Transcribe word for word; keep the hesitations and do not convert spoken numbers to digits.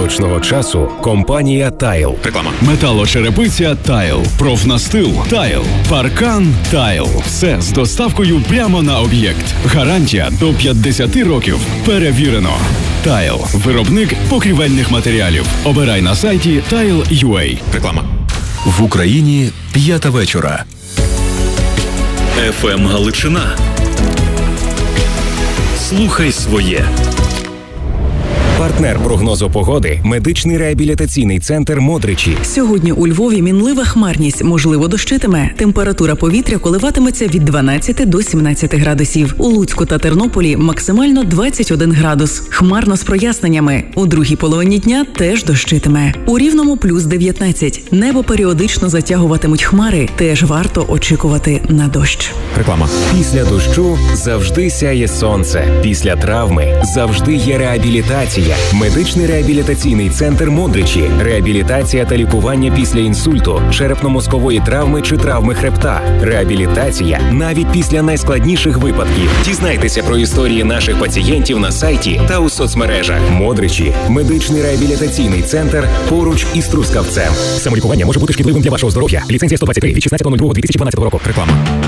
поточного часу компанія Тайл. Реклама. Металошерепиця Тайл, профнастил Тайл, паркан Тайл. Все з доставкою прямо на об'єкт. Гарантія до п'ятдесят років. Перевірено. Тайл. Виробник покрівельних матеріалів. Обирай на сайті тайл крапка ю а. Реклама. В Україні п'ята вечора. еф ем Галичина. Слухай своє. Партнер прогнозу погоди – медичний реабілітаційний центр «Модричі». Сьогодні у Львові мінлива хмарність, можливо, дощитиме. Температура повітря коливатиметься від дванадцяти до сімнадцяти градусів. У Луцьку та Тернополі максимально двадцять один градус. Хмарно з проясненнями. У другій половині дня теж дощитиме. У Рівному плюс дев'ятнадцять. Небо періодично затягуватимуть хмари. Теж варто очікувати на дощ. Реклама. Після дощу завжди сяє сонце. Після травми завжди є реабілітація. Медичний реабілітаційний центр «Модричі». Реабілітація та лікування після інсульту, черепно-мозкової травми чи травми хребта. Реабілітація навіть після найскладніших випадків. Дізнайтеся про історії наших пацієнтів на сайті та у соцмережах. «Модричі» – медичний реабілітаційний центр поруч із Трускавцем. Самолікування може бути шкідливим для вашого здоров'я. Ліцензія сто двадцять три від шістнадцятого лютого дві тисячі дванадцятого року. Реклама.